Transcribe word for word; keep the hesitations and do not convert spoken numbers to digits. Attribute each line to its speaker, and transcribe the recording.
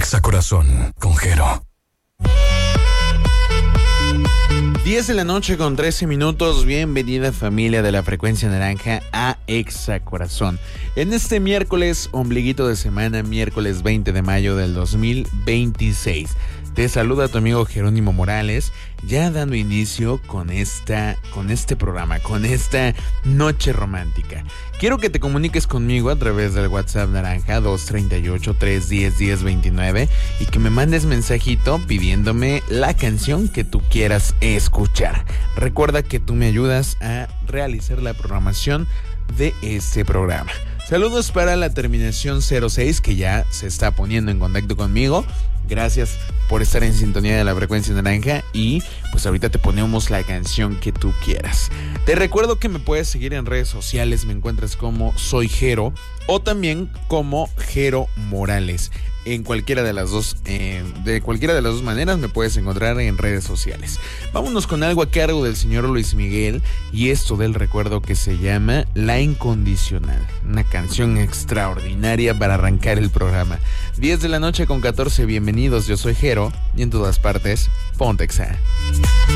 Speaker 1: Exa Corazón con Jero.
Speaker 2: diez de la noche con trece minutos. Bienvenida, familia de la Frecuencia Naranja, a Exa Corazón. En este miércoles, ombliguito de semana, miércoles veinte de mayo del dos mil veintiséis. Te saluda tu amigo Jerónimo Morales, ya dando inicio con esta, con este programa, con esta noche romántica. Quiero que te comuniques conmigo a través del WhatsApp naranja dos treinta y ocho, trescientos diez, diez veintinueve y que me mandes mensajito pidiéndome la canción que tú quieras escuchar. Recuerda que tú me ayudas a realizar la programación de este programa. Saludos para la terminación cero seis que ya se está poniendo en contacto conmigo. Gracias por estar en sintonía de la Frecuencia Naranja y pues ahorita te ponemos la canción que tú quieras. Te recuerdo que me puedes seguir en redes sociales, me encuentras como Soy Jero o también como Jero Morales. En cualquiera de las dos, eh, de cualquiera de las dos maneras me puedes encontrar en redes sociales. Vámonos con algo a cargo del señor Luis Miguel y esto del recuerdo que se llama La Incondicional. Una canción extraordinaria para arrancar el programa. diez de la noche con catorce, bienvenidos, yo soy Jero y en todas partes, ponte Exa.